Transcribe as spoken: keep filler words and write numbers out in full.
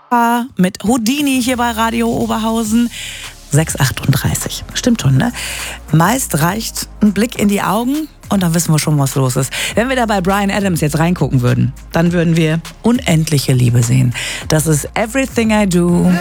mit Houdini hier bei Radio Oberhausen. sechs Uhr achtunddreißig. Stimmt schon, ne? Meist reicht ein Blick in die Augen und dann wissen wir schon, was los ist. Wenn wir da bei Bryan Adams jetzt reingucken würden, dann würden wir unendliche Liebe sehen. Das ist Everything I Do.